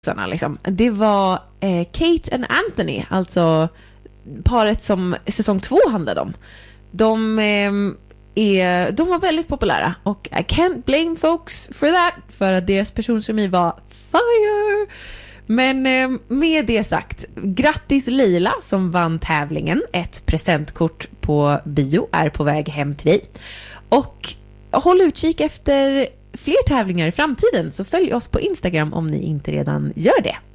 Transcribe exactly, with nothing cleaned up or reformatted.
liksom. Det var eh, Kate and Anthony, alltså paret som säsong två handlade om. De eh, är, de var väldigt populära och I can't blame folks for that, för att deras personkemi var fire. Men eh, med det sagt, grattis Lila som vann tävlingen. Ett presentkort på bio är på väg hem till dig. Och håll utkik efter fler tävlingar i framtiden, så följ oss på Instagram om ni inte redan gör det.